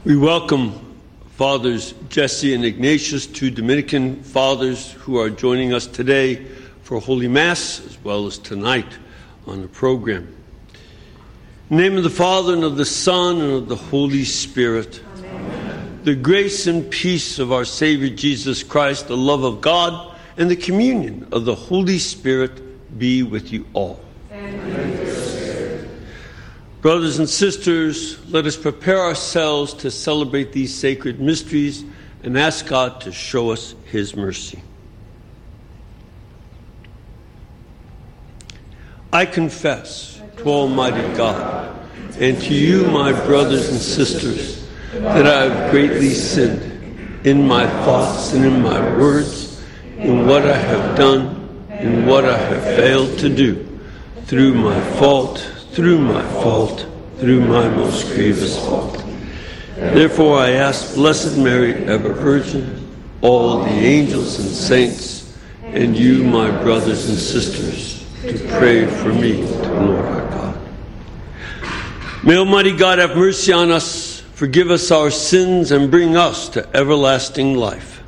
We welcome Fathers Jesse and Ignatius, two Dominican fathers who are joining us today for Holy Mass, as well as tonight on the program. In the name of the Father, and of the Son, and of the Holy Spirit. Amen. The grace and peace of our Savior Jesus Christ, the love of God, and the communion of the Holy Spirit be with you all. Amen. Brothers and sisters, let us prepare ourselves to celebrate these sacred mysteries and ask God to show us His mercy. I confess to Almighty God and to you, my brothers and sisters, that I have greatly sinned in my thoughts and in my words, in what I have done, in what I have failed to do, through my fault, through my most grievous fault. Therefore I ask Blessed Mary, ever Virgin, all the angels and saints, and you, my brothers and sisters, to pray for me to the Lord our God. May Almighty God have mercy on us, forgive us our sins, and bring us to everlasting life.